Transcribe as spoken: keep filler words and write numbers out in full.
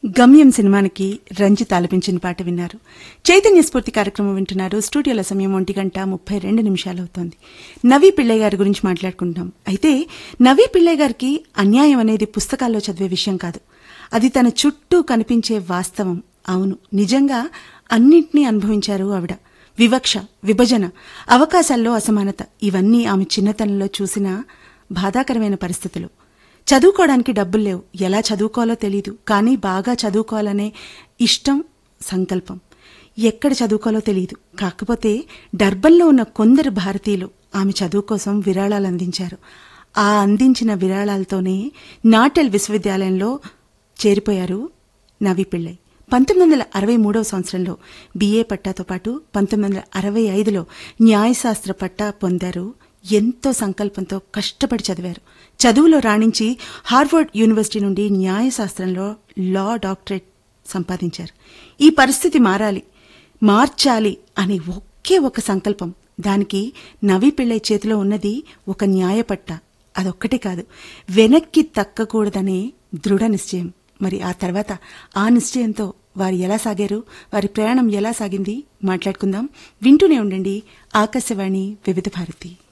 గమ్యం సినిమానికి రంజిత్ ఆలపించిన పాట విన్నారు. చైతన్య స్ఫూర్తి కార్యక్రమం వింటున్నారు. స్టూడియోల సమయం ఒంటి గంట ముప్పై రెండు నిమిషాలు అవుతోంది. నవీ పిళ్ళై గారి గురించి మాట్లాడుకుంటున్నాం. అయితే నవీ పిళ్ళై గారికి అన్యాయం అనేది పుస్తకాల్లో చదివే విషయం కాదు. అది తన చుట్టూ కనిపించే వాస్తవం. అవును, నిజంగా అన్నింటినీ అనుభవించారు ఆవిడ. వివక్ష, విభజన, అవకాశాల్లో అసమానత, ఇవన్నీ ఆమె చిన్నతనంలో చూసిన బాధాకరమైన పరిస్థితులు. చదువుకోవడానికి డబ్బులు లేవు, ఎలా చదువుకోవాలో తెలీదు. కానీ బాగా చదువుకోవాలనే ఇష్టం, సంకల్పం. ఎక్కడ చదువుకోవాలో తెలీదు. కాకపోతే డర్బన్లో ఉన్న కొందరు భారతీయులు ఆమె చదువు కోసం విరాళాలు అందించారు. ఆ అందించిన విరాళాలతోనే నాటెల్ విశ్వవిద్యాలయంలో చేరిపోయారు నవీ పిళ్ళై. పంతొమ్మిది వందల అరవై మూడవ సంవత్సరంలో బీఏ పట్టాతో పాటు పంతొమ్మిది వందల అరవై ఐదులో న్యాయశాస్త్ర పట్టా పొందారు. ఎంతో సంకల్పంతో కష్టపడి చదివారు. చదువులో రాణించి హార్వర్డ్ యూనివర్సిటీ నుండి న్యాయశాస్త్రంలో లా డాక్టరేట్ సంపాదించారు. ఈ పరిస్థితి మారాలి, మార్చాలి అనే ఒకే ఒక సంకల్పం. దానికి నవీ పిళ్ళై చేతిలో ఉన్నది ఒక న్యాయపట్ట. అదొక్కటే కాదు, వెనక్కి తక్కకూడదనే దృఢ నిశ్చయం. మరి ఆ తర్వాత ఆ నిశ్చయంతో వారు ఎలా సాగారు, వారి ప్రయాణం ఎలా సాగింది మాట్లాడుకుందాం. వింటూనే ఉండండి ఆకాశవాణి వివిధ భారతి.